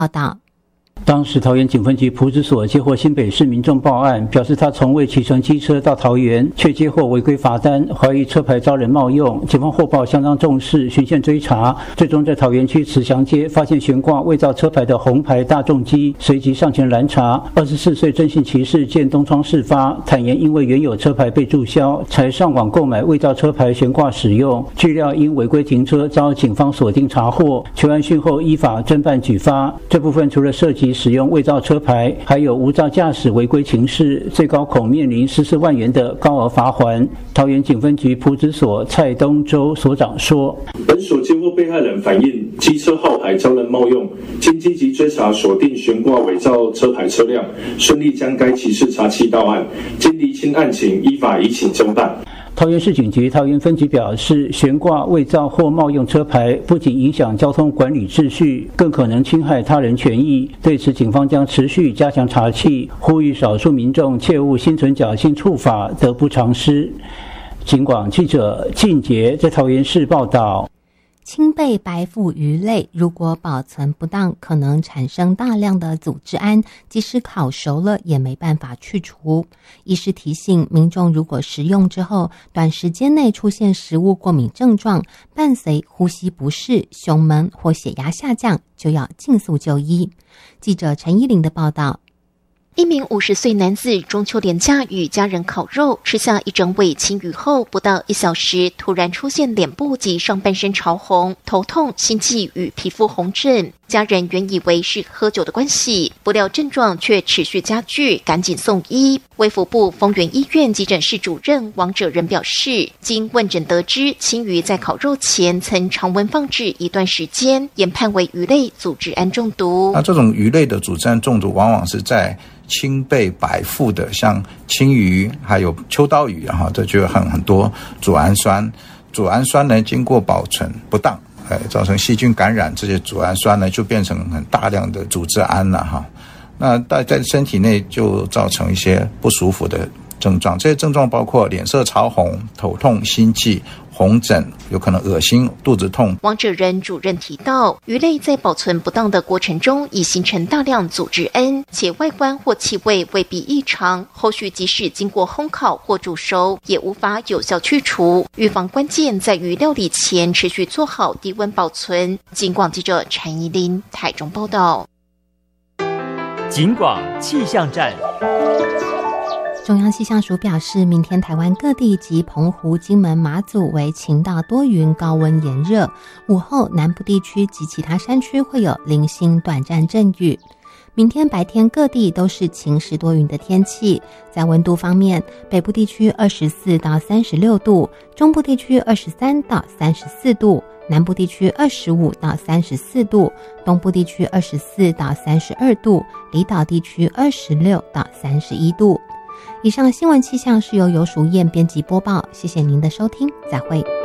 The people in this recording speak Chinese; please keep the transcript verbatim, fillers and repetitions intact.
报道。 当时桃园警分局埔子所接获新北市民众报案，表示他从未骑乘机车到桃园，却接获违规罚单，怀疑车牌遭人冒用。警方获报相当重视，循线追查，最终在桃园区慈祥街发现悬挂伪造车牌的红牌大众机，随即上前拦查。二十四岁郑姓骑士见东窗事发，坦言因为原有车牌被注销，才上网购买伪造车牌悬挂使用。据料因违规停车遭警方锁定查获，求案讯后依法侦办举发。这部分除了涉及使用伪造车牌，还有无照驾驶违规情事，最高恐面临十四万元的高额罚锾。桃园警分局埔子所蔡东洲所长说：“ 本所接获被害人反映机车号牌遭人冒用，经积极追查锁定悬挂伪造车牌车辆，顺利将该骑士查缉到案，经厘清案情，依法移请侦办。” 桃园市警局桃园分局表示，悬挂伪造或冒用车牌不仅影响交通管理秩序，更可能侵害他人权益。对此，警方将持续加强查缉，呼吁少数民众切勿心存侥幸触法，得不偿失。警广记者靳杰在桃园市报道。 青贝白腹鱼类如果保存不当，可能产生大量的组织胺，即使烤熟了也没办法去除。医师提醒民众，如果食用之后短时间内出现食物过敏症状，伴随呼吸不适、胸闷或血压下降，就要尽速就医。记者陈依玲的报道。 一名五十岁男子中秋连假与家人烤肉，吃下一整尾青鱼后，不到一小时，突然出现脸部及上半身潮红、头痛、心悸与皮肤红疹。家人原以为是喝酒的关系，不料症状却持续加剧，赶紧送医。卫福部丰原医院急诊室主任王者仁表示，经问诊得知，青鱼在烤肉前曾常温放置一段时间，研判为鱼类组织胺中毒。 那这种鱼类的组织胺中毒，往往是在青贝白腹的，像青鱼还有秋刀鱼啊，这就有很很多组氨酸。组氨酸呢，经过保存不当，哎，造成细菌感染，这些组氨酸呢就变成很大量的组织胺了哈。那在身体内就造成一些不舒服的症状，这些症状包括脸色潮红、头痛、心悸、红疹，有可能恶心、肚子痛。 王者仁主任提到，鱼类在保存不当的过程中，已形成大量组织胺，且外观或气味未必异常，后续即使经过烘烤或煮熟，也无法有效去除。预防关键在于料理前持续做好低温保存。警广记者陈怡琳台中报道。 警广气象站。 中央气象署表示，明天台湾各地及澎湖、金门、马祖为晴到多云，高温炎热。午后南部地区及其他山区会有零星短暂阵雨。明天白天各地都是晴时多云的天气。在温度方面，北部地区二十四到三十六度，中部地区二十三到三十四度，南部地区二十五到三十四度，东部地区二十四到三十二度，离岛地区二十六到三十一度。以上新闻气象是由游淑燕编辑播报，谢谢您的收听，再会。